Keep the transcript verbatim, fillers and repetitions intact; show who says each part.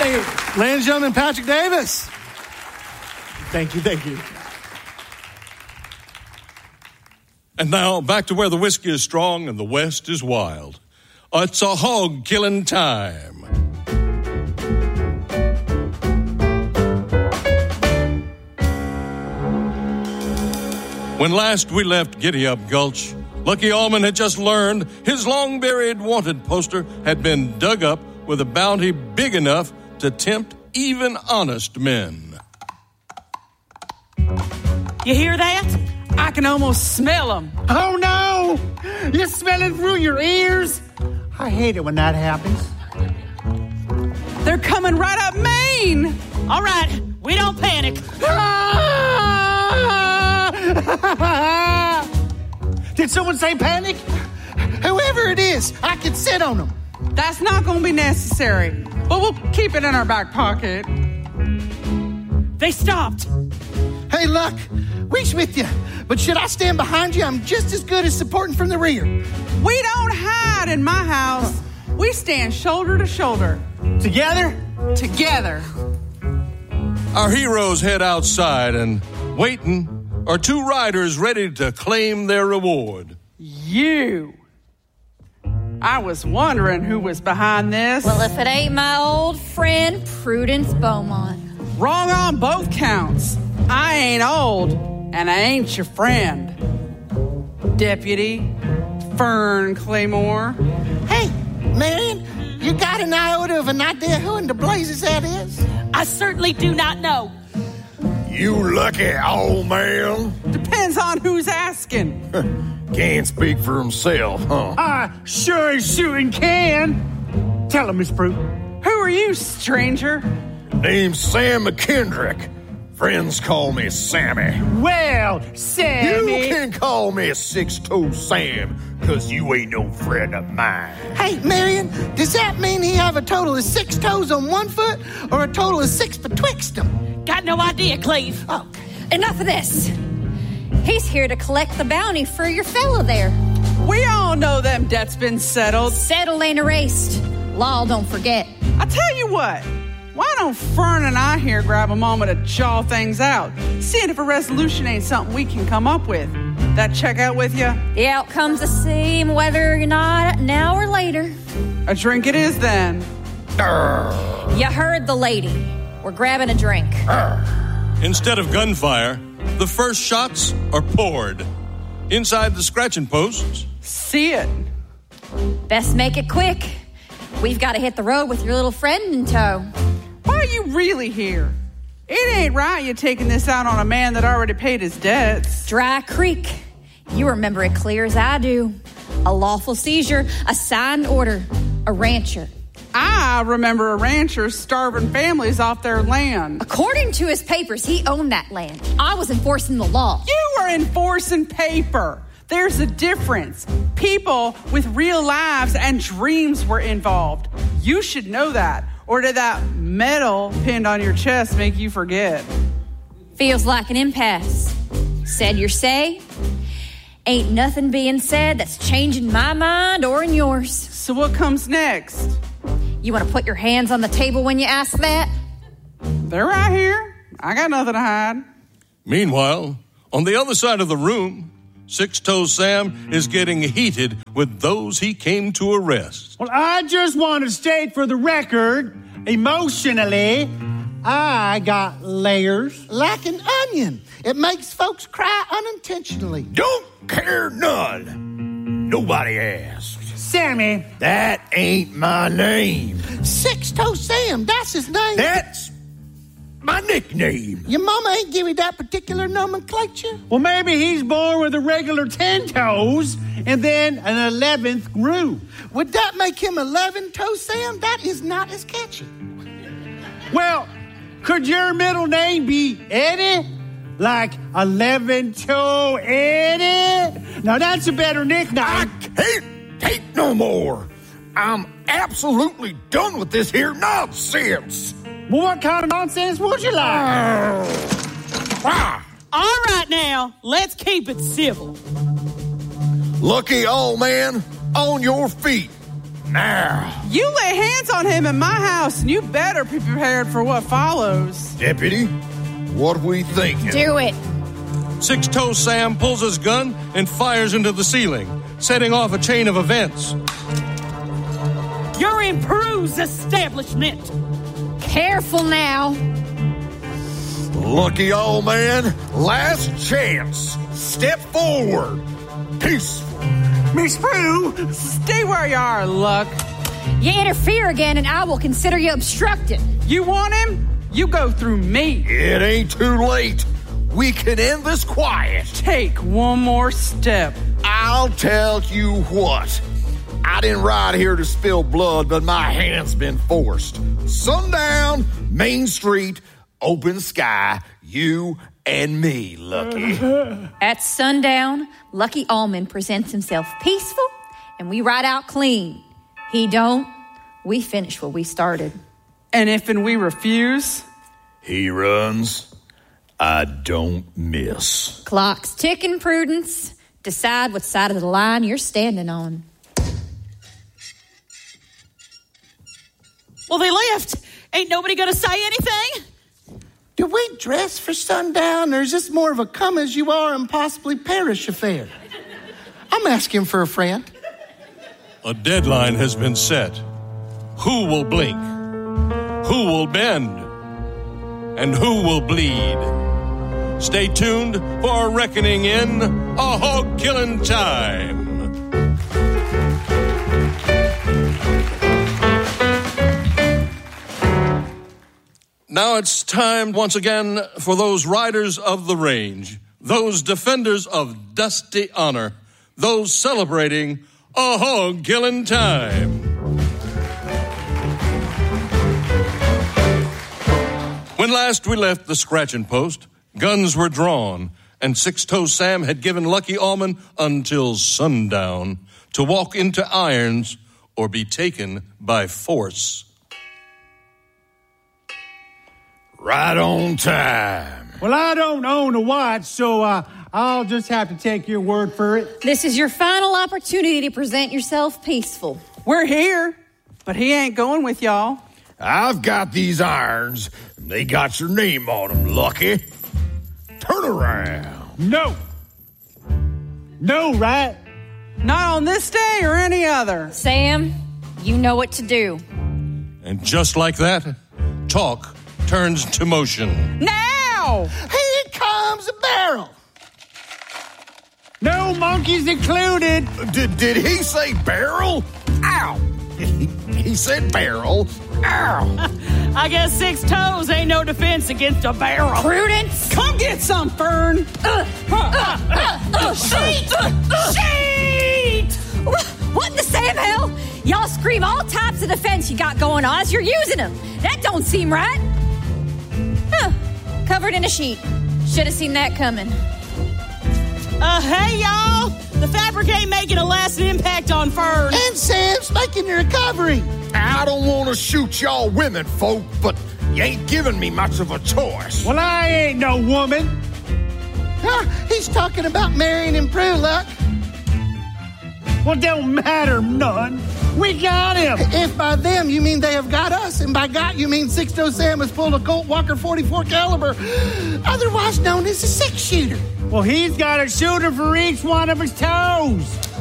Speaker 1: Hey, ladies and gentlemen, Patrick Davis. Thank you, thank you.
Speaker 2: And now, back to where the whiskey is strong and the West is wild. It's a hog-killing time. When last we left Giddy-Up Gulch, Lucky Allman had just learned his long-buried wanted poster had been dug up with a bounty big enough to tempt even honest men.
Speaker 3: You hear that? I can almost smell them.
Speaker 4: Oh, no! You're smelling through your ears? I hate it when that happens.
Speaker 3: They're coming right up Maine.
Speaker 5: All right, we don't panic.
Speaker 4: Did someone say panic? Whoever it is, I can sit on them.
Speaker 3: That's not going to be necessary, but we'll keep it in our back pocket.
Speaker 5: They stopped.
Speaker 4: Hey, Luck, we's with you. But should I stand behind you? I'm just as good as supporting from the rear.
Speaker 3: We don't hide in my house. We stand shoulder to shoulder.
Speaker 4: Together?
Speaker 3: Together.
Speaker 2: Our heroes head outside, and waiting are two riders ready to claim their reward.
Speaker 3: You. I was wondering who was behind this.
Speaker 6: Well, if it ain't my old friend, Prudence Beaumont.
Speaker 3: Wrong on both counts. I ain't old, and I ain't your friend. Deputy Fern Claymore.
Speaker 4: Hey, Marion, you got an iota of an idea who in the blazes that is?
Speaker 5: I certainly do not know.
Speaker 7: You lucky old man.
Speaker 3: Depends on who's asking.
Speaker 7: Can't speak for himself, huh?
Speaker 4: I sure as shooting can. Tell him, Miss Prue.
Speaker 3: Who are you, stranger?
Speaker 7: Name's Sam McKendrick. Friends call me Sammy.
Speaker 4: Well, Sammy.
Speaker 7: You can call me Six-Toe Sam, because you ain't no friend of mine.
Speaker 4: Hey, Marion, does that mean he have a total of six toes on one foot or a total of six betwixt them?
Speaker 5: Got no idea, Cleve.
Speaker 4: Oh.
Speaker 6: Enough of this. He's here to collect the bounty for your fellow there.
Speaker 3: We all know them debts been settled.
Speaker 6: Settled ain't erased. Law don't forget.
Speaker 3: I tell you what. Why don't Fern and I here grab a moment to jaw things out, seeing if a resolution ain't something we can come up with? That check out with you?
Speaker 6: The outcome's the same whether or not now or later.
Speaker 3: A drink it is then.
Speaker 7: Urgh.
Speaker 6: You heard the lady. We're grabbing a drink.
Speaker 7: Urgh.
Speaker 2: Instead of gunfire, the first shots are poured. Inside the scratching posts.
Speaker 3: See it.
Speaker 6: Best make it quick. We've got to hit the road with your little friend in tow.
Speaker 3: Why are you really here? It ain't right you taking this out on a man that already paid his debts.
Speaker 6: Dry Creek. You remember it clear as I do. A lawful seizure, a signed order, a rancher.
Speaker 3: I remember a rancher starving families off their land.
Speaker 6: According to his papers, he owned that land. I was enforcing the law.
Speaker 3: You were enforcing paper. There's a difference. People with real lives and dreams were involved. You should know that. Or did that medal pinned on your chest make you forget?
Speaker 6: Feels like an impasse. Said your say. Ain't nothing being said that's changing my mind or in yours.
Speaker 3: So what comes next?
Speaker 6: You want to put your hands on the table when you ask that?
Speaker 3: They're right here. I got nothing to hide.
Speaker 2: Meanwhile, on the other side of the room, Six-Toe Sam is getting heated with those he came to arrest.
Speaker 4: Well, I just want to state for the record, emotionally, I got layers.
Speaker 8: Like an onion. It makes folks cry unintentionally.
Speaker 7: Don't care none. Nobody asked.
Speaker 4: Sammy.
Speaker 7: That ain't my name.
Speaker 8: Six-Toe Sam, that's his name.
Speaker 7: That's my nickname.
Speaker 8: Your mama ain't give you that particular nomenclature?
Speaker 4: Well, maybe he's born with a regular ten toes and then an eleventh grew.
Speaker 8: Would that make him eleven-toe Sam? That is not as catchy.
Speaker 4: Well, could your middle name be Eddie? Like eleven-toe Eddie? Now, that's a better nickname.
Speaker 7: I can't take no more. I'm absolutely done with this here nonsense.
Speaker 4: Well, what kind of nonsense would you like?
Speaker 7: Ah.
Speaker 5: All right now, let's keep it civil.
Speaker 7: Lucky old man, on your feet. now.
Speaker 3: You lay hands on him in my house, and you better be prepared for what follows.
Speaker 7: Deputy, what we thinking?
Speaker 6: Do it.
Speaker 2: Six-Toe Sam pulls his gun and fires into the ceiling, setting off a chain of events.
Speaker 5: You're in Prue's establishment.
Speaker 6: Careful now.
Speaker 7: Lucky old man, last chance. Step forward. Peaceful.
Speaker 4: Miss Prue,
Speaker 3: Stay where you are, Luck.
Speaker 6: You interfere again, and I will consider you obstructed.
Speaker 3: You want him? You go through me.
Speaker 7: It ain't too late. We can end this quiet.
Speaker 3: Take one more step.
Speaker 7: I'll tell you what. I didn't ride here to spill blood, but my hand's been forced. Sundown, Main Street, open sky, you and me, Lucky.
Speaker 6: At sundown, Lucky Allman presents himself peaceful, and we ride out clean. He don't. We finish what we started.
Speaker 3: And if and we refuse?
Speaker 7: He runs. I don't miss.
Speaker 6: Clock's ticking, Prudence. Decide what side of the line you're standing on.
Speaker 5: Well, they left. Ain't nobody gonna say anything?
Speaker 8: Do we dress for sundown, or is this more of a come as you are and possibly perish affair? I'm asking for a friend.
Speaker 2: A deadline has been set. Who will blink? Who will bend? And who will bleed? Stay tuned for a reckoning in A Hog Killing Time. Now it's time once again for those riders of the range, those defenders of dusty honor, those celebrating A Hog Killing Time. When last we left the scratching post, guns were drawn, and Six-Toe Sam had given Lucky Allman until sundown to walk into irons or be taken by force.
Speaker 7: Right on time.
Speaker 4: well, I don't own a watch, so uh, I'll just have to take your word for it.
Speaker 6: This is your final opportunity to present yourself peaceful.
Speaker 3: We're here, but he ain't going with y'all.
Speaker 7: I've got these irons, and they got your name on them, Lucky. Turn around.
Speaker 4: No. No, right?
Speaker 3: Not on this day or any other.
Speaker 6: Sam, you know what to do.
Speaker 2: And just like that, talk turns to motion.
Speaker 3: Now!
Speaker 8: Here comes a barrel.
Speaker 4: No monkeys included.
Speaker 7: Did, did he say barrel? Ow. He, he said barrel. Ow.
Speaker 5: I guess six toes ain't no defense against a barrel.
Speaker 6: Prudence!
Speaker 3: Come get some, Fern!
Speaker 6: Uh, uh, uh, uh, sheet! Uh, sheet! What in the Sam hell? Y'all scream all types of defense you got going on as you're using them. That don't seem right. Huh. Covered in a sheet. Should have seen that coming.
Speaker 5: Uh, hey, y'all. The fabric ain't making a lasting impact on Fern.
Speaker 8: And Sam's making the recovery.
Speaker 7: I don't want to shoot y'all women, folk, but you ain't giving me much of a choice.
Speaker 4: Well, I ain't no woman.
Speaker 8: Huh, he's talking about marrying and Prue, Luck.
Speaker 4: Well, don't matter none. We got him.
Speaker 8: If by them you mean they have got us, and by got you mean Six-Toe Sam has pulled a Colt Walker forty-four caliber, otherwise known as a six-shooter.
Speaker 4: Well, he's got a shooter for each one of his toes.